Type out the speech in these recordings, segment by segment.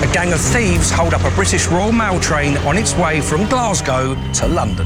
A gang of thieves hold up a British Royal Mail train on its way from Glasgow to London.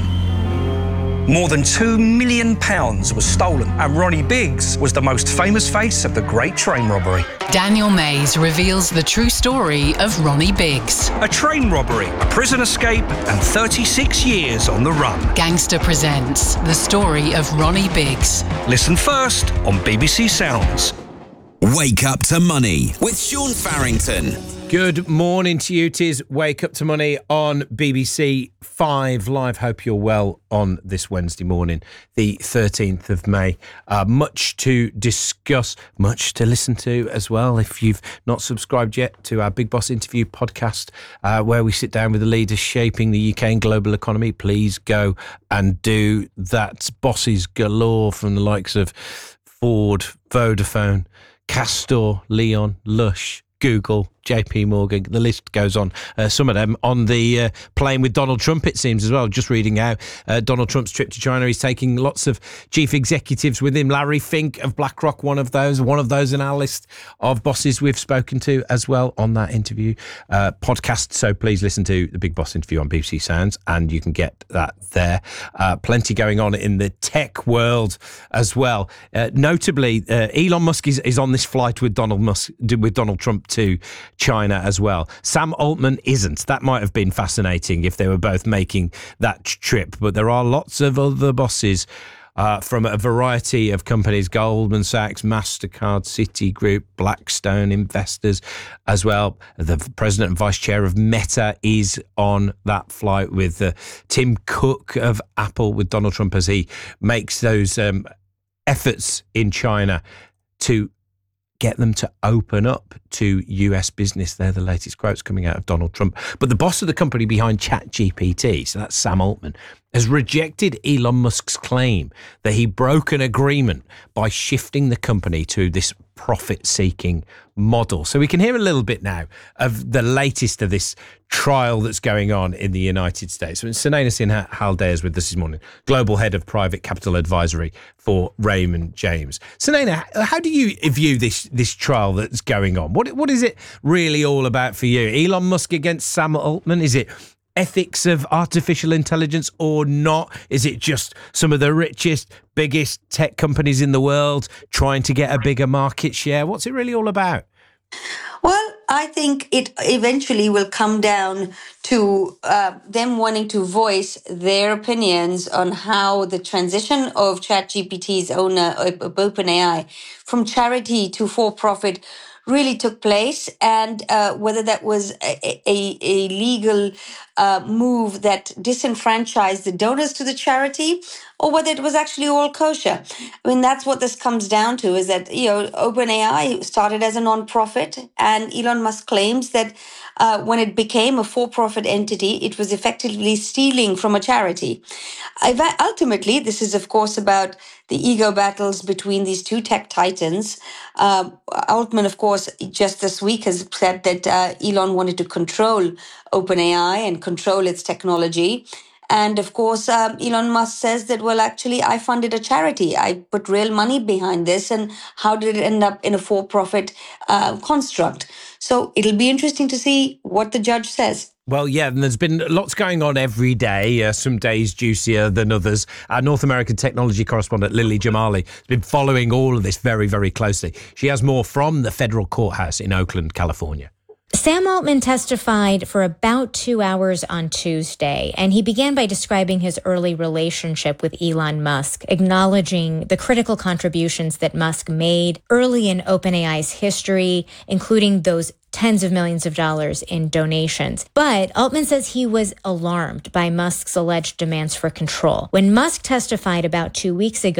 More than £2 million was stolen, and Ronnie Biggs was the most famous face of the Great Train Robbery. Daniel Mays reveals the true story of Ronnie Biggs. A train robbery, a prison escape, and 36 years on the run. Gangster presents the story of Ronnie Biggs. Listen first on BBC Sounds. Wake Up to Money with Sean Farrington. Good morning to you. 'Tis Wake Up to Money on BBC 5 Live. Hope you're well on this Wednesday morning, the 13th of May. Much to discuss, much to listen to as well. If you've not subscribed yet to our Big Boss interview podcast, where we sit down with the leaders shaping the UK and global economy, please go and do that. Bosses galore from the likes of Ford, Vodafone, Castor, Leon, Lush, Google, JP Morgan, the list goes on. Some of them on the plane with Donald Trump, it seems, as well. Just reading out Donald Trump's trip to China. He's taking lots of chief executives with him. Larry Fink of BlackRock, one of those in our list of bosses we've spoken to as well on that interview podcast. So please listen to the Big Boss interview on BBC Sounds, and you can get that there. Plenty going on in the tech world as well. Notably, Elon Musk is on this flight with Donald Trump to China as well. Sam Altman isn't. That might have been fascinating if they were both making that trip, but there are lots of other bosses from a variety of companies: Goldman Sachs, MasterCard, Citigroup, Blackstone investors as well. The president and vice chair of Meta is on that flight with Tim Cook of Apple, with Donald Trump as he makes those efforts in China to get them to open up to US business. They're the latest quotes coming out of Donald Trump. But the boss of the company behind ChatGPT, so that's Sam Altman, has rejected Elon Musk's claim that he broke an agreement by shifting the company to this profit-seeking model. So we can hear a little bit now of the latest of this trial that's going on in the United States. Sunaina Sinha Halday is with us this morning, Global Head of Private Capital Advisory for Raymond James. Sunaina, how do you view this trial that's going on? What is it really all about for you? Elon Musk against Sam Altman? Is it ethics of artificial intelligence or not? Is it just some of the richest, biggest tech companies in the world trying to get a bigger market share? What's it really all about? Well, I think it eventually will come down to them wanting to voice their opinions on how the transition of ChatGPT's owner, OpenAI, from charity to for-profit really took place, and whether that was a legal move that disenfranchised the donors to the charity, or whether it was actually all kosher. I mean, that's what this comes down to, is that, OpenAI started as a non-profit, and Elon Musk claims that when it became a for-profit entity, it was effectively stealing from a charity. Ultimately, this is, of course, about the ego battles between these two tech titans. Altman, of course, just this week has said that Elon wanted to control OpenAI and control its technology. And of course, Elon Musk says that, well, actually, I funded a charity. I put real money behind this. And how did it end up in a for-profit construct? So it'll be interesting to see what the judge says. Well, yeah, and there's been lots going on every day, some days juicier than others. Our North American technology correspondent, Lily Jamali, has been following all of this very, very closely. She has more from the federal courthouse in Oakland, California. Sam Altman testified for about 2 hours on Tuesday, and he began by describing his early relationship with Elon Musk, acknowledging the critical contributions that Musk made early in OpenAI's history, including those tens of millions of dollars in donations. But Altman says he was alarmed by Musk's alleged demands for control. When Musk testified about 2 weeks ago,